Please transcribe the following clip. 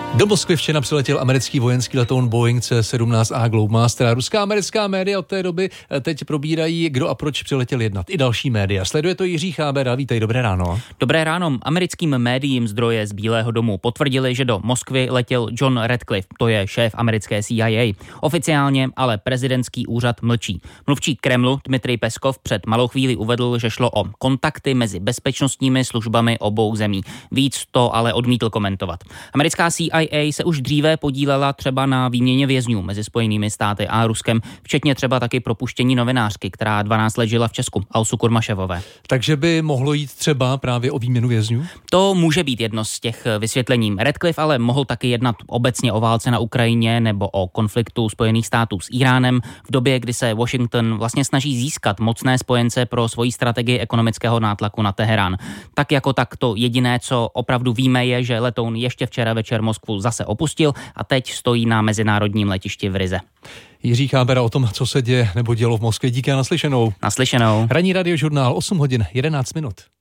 Do Moskvy včera přiletěl americký vojenský letoun Boeing C-17A Globemaster a ruská americká média od té doby teď probírají, kdo a proč přiletěl jednat. I další média. Sleduje to Jiří Chábera. Vítej, dobré ráno. Dobré ráno. Americkým médiím zdroje z Bílého domu potvrdili, že do Moskvy letěl John Ratcliffe, to je šéf americké CIA. Oficiálně ale prezidentský úřad mlčí. Mluvčí Kremlu Dmitrij Peskov před malou chvíli uvedl, že šlo o kontakty mezi bezpečnostními službami obou zemí. Víc to ale odmítl komentovat. Americká CIA se už dříve podílela třeba na výměně vězňů mezi Spojenými státy a Ruskem, včetně třeba taky propuštění novinářky, která 12 let žila v Česku, Alsu Kurmaševové. Takže by mohlo jít třeba právě o výměnu vězňů? To může být jedno z těch vysvětlení. Ratcliffe ale mohl taky jednat obecně o válce na Ukrajině nebo o konfliktu Spojených států s Íránem v době, kdy se Washington vlastně snaží získat mocné spojence pro svoji strategii ekonomického nátlaku na Teherán. Tak jako tak to jediné, co opravdu víme, je, že letoun ještě včera večer Moskvu zase opustil a teď stojí na mezinárodním letišti v Rize. Jiří Chábera o tom, co se děje nebo dělo v Moskvě. Díky a naslyšenou. Naslyšenou. Ranní radiožurnál 8 hodin 11 minut.